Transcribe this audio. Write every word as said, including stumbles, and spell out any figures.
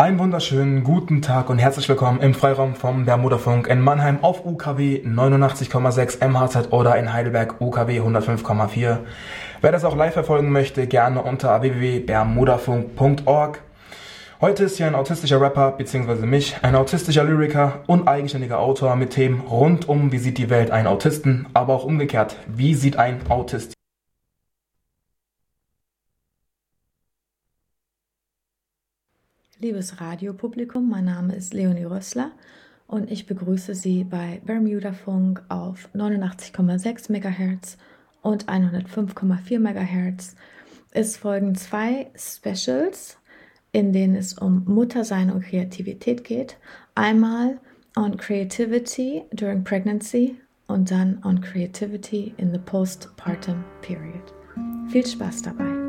Einen wunderschönen guten Tag und herzlich willkommen im Freiraum vom Bermudafunk in Mannheim auf U K W neunundachtzig Komma sechs M H Z oder in Heidelberg U K W hundertfünf Komma vier. Wer das auch live verfolgen möchte, gerne unter w w w punkt bermudafunk punkt org. Heute ist hier ein autistischer Rapper bzw. mich, ein autistischer Lyriker und eigenständiger Autor mit Themen rund um wie sieht die Welt einen Autisten, aber auch umgekehrt, wie sieht ein Autist. Liebes Radiopublikum, mein Name ist Leonie Rössler und ich begrüße Sie bei Bermudafunk auf neunundachtzig Komma sechs Megahertz und hundertfünf Komma vier Megahertz. Es folgen zwei Specials, in denen es um Muttersein und Kreativität geht. Einmal on Creativity during Pregnancy und dann on Creativity in the Postpartum Period. Viel Spaß dabei!